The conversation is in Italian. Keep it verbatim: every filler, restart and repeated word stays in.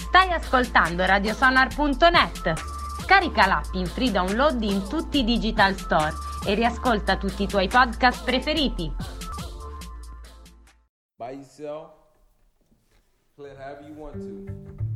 Stai ascoltando radiosonar punto net. Scarica l'app in free download in tutti i digital store e riascolta tutti i tuoi podcast preferiti. By yourself, play it however you want to.